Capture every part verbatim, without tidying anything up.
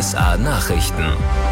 S A Nachrichten.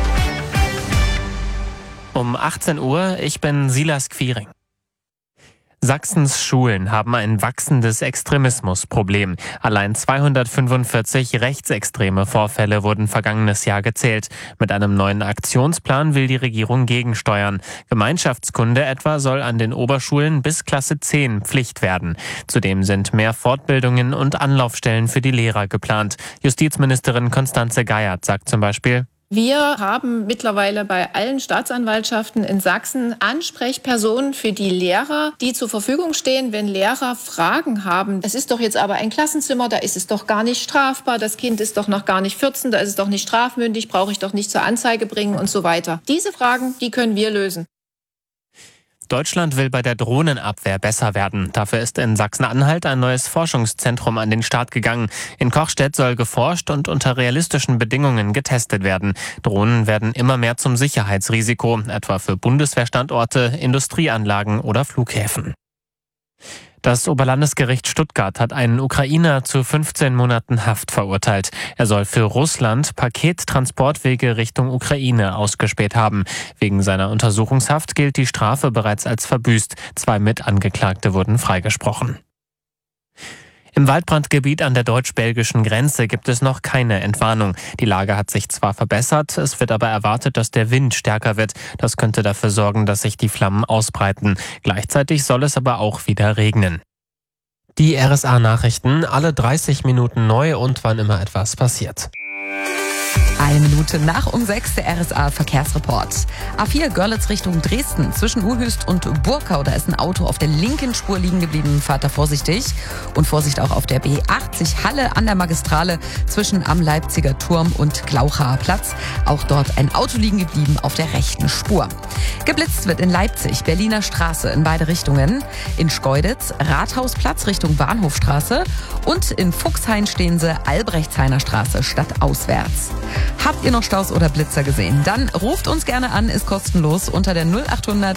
Um achtzehn Uhr, ich bin Silas Quiring. Sachsens Schulen haben ein wachsendes Extremismusproblem. Allein zweihundertfünfundvierzig rechtsextreme Vorfälle wurden vergangenes Jahr gezählt. Mit einem neuen Aktionsplan will die Regierung gegensteuern. Gemeinschaftskunde etwa soll an den Oberschulen bis Klasse zehn Pflicht werden. Zudem sind mehr Fortbildungen und Anlaufstellen für die Lehrer geplant. Justizministerin Constanze Geiert sagt zum Beispiel: Wir haben mittlerweile bei allen Staatsanwaltschaften in Sachsen Ansprechpersonen für die Lehrer, die zur Verfügung stehen, wenn Lehrer Fragen haben. Es ist doch jetzt aber ein Klassenzimmer, da ist es doch gar nicht strafbar, das Kind ist doch noch gar nicht vierzehn, da ist es doch nicht strafmündig, brauche ich doch nicht zur Anzeige bringen und so weiter. Diese Fragen, die können wir lösen. Deutschland will bei der Drohnenabwehr besser werden. Dafür ist in Sachsen-Anhalt ein neues Forschungszentrum an den Start gegangen. In Kochstedt soll geforscht und unter realistischen Bedingungen getestet werden. Drohnen werden immer mehr zum Sicherheitsrisiko, etwa für Bundeswehrstandorte, Industrieanlagen oder Flughäfen. Das Oberlandesgericht Stuttgart hat einen Ukrainer zu fünfzehn Monaten Haft verurteilt. Er soll für Russland Pakettransportwege Richtung Ukraine ausgespäht haben. Wegen seiner Untersuchungshaft gilt die Strafe bereits als verbüßt. Zwei Mitangeklagte wurden freigesprochen. Im Waldbrandgebiet an der deutsch-belgischen Grenze gibt es noch keine Entwarnung. Die Lage hat sich zwar verbessert, es wird aber erwartet, dass der Wind stärker wird. Das könnte dafür sorgen, dass sich die Flammen ausbreiten. Gleichzeitig soll es aber auch wieder regnen. Die R S A-Nachrichten, alle dreißig Minuten neu und wann immer etwas passiert. Eine Minute nach um sechs, der R S A-Verkehrsreport. A vier Görlitz Richtung Dresden. Zwischen Uhlhüst und Burkau, da ist ein Auto auf der linken Spur liegen geblieben. Fahrt da vorsichtig. Und Vorsicht auch auf der B achtzig Halle an der Magistrale zwischen am Leipziger Turm und Glauchaer Platz. Auch dort ein Auto liegen geblieben auf der rechten Spur. Geblitzt wird in Leipzig, Berliner Straße in beide Richtungen. In Schkeuditz, Rathausplatz Richtung Bahnhofstraße. Und in Fuchshain stehen sie, Albrechtshainer Straße stadtauswärts. Habt ihr noch Staus oder Blitzer gesehen? Dann ruft uns gerne an, ist kostenlos unter der null acht hundert